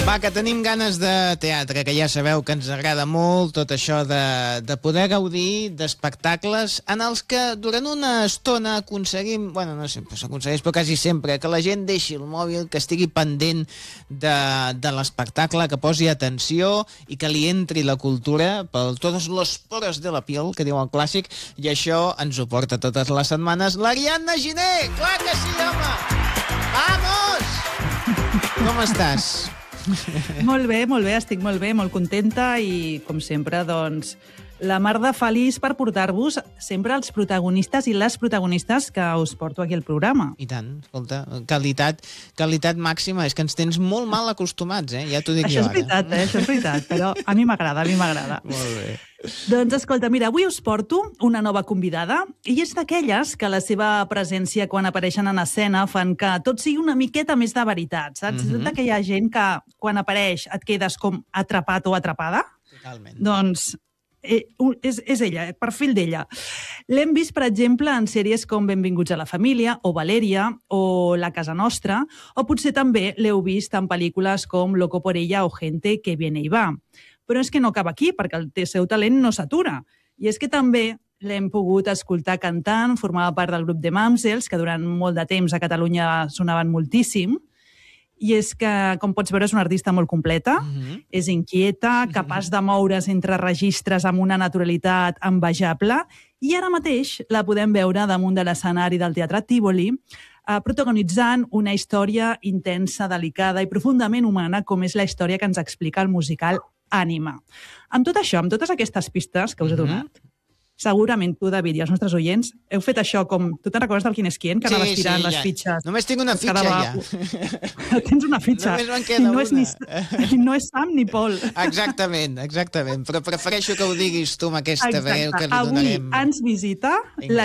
Va, que tenim ganes de teatre, que ja sabeu que ens agrada molt tot això de poder gaudir d'espectacles en els que durant una estona aconseguim, bueno, no sempre s'aconsegueix, però quasi sempre, que la gent deixi el mòbil, que estigui pendent de l'espectacle, que posi atenció i que li entri la cultura per tots los poros de la piel, que diu el clàssic, i això ens ho porta totes les setmanes l'Ariadna Giner! Clar que sí, home! Vamos! Com estàs? Molt bé, estic molt bé, molt contenta i, com sempre, doncs, la mar de feliç per portar-vos sempre els protagonistes i les protagonistes que us porto aquí al programa. I tant, escolta, qualitat màxima, és que ens tens molt mal acostumats, ja t'ho dic això jo ara. Això és veritat, però a mi m'agrada, Molt bé. Doncs escolta, mira, avui us porto una nova convidada i és d'aquelles que la seva presència quan apareixen en escena fan que tot sigui una miqueta més de veritat, saps? D'aquella gent que quan apareix et quedes com atrapat o atrapada. Totalment. Doncs és ella, perfil d'ella. L'hem vist, per exemple, en sèries com Benvinguts a la família, o Valèria, o La casa nostra, o potser també l'heu vist en pel·lícules com Loco por ella o Gente que viene y va. Però és que no acaba aquí, perquè el seu talent no s'atura. I és que també l'hem pogut escoltar cantant, formava part del grup de Mamsels, que durant molt de temps a Catalunya sonaven moltíssim. I és que, com pots veure, és una artista molt completa, és inquieta, capaç de moure's entre registres amb una naturalitat envejable, i ara mateix la podem veure damunt de l'escenari del Teatre Tívoli, protagonitzant una història intensa, delicada i profundament humana, com és la història que ens explica el musical Ànima. Amb tot això, amb totes aquestes pistes que us he donat, segurament tu, David, i els nostres oients, heu fet això com... Tu te'n recordes del Quin és Quien? Que anaves tirant les fitxes. Només tinc una fitxa, ja. Tens una fitxa. Només me'n queda una. I no és Sam ni Paul. Exactament. Però prefereixo que ho diguis tu amb aquesta veu que li donarem. Avui ens visita la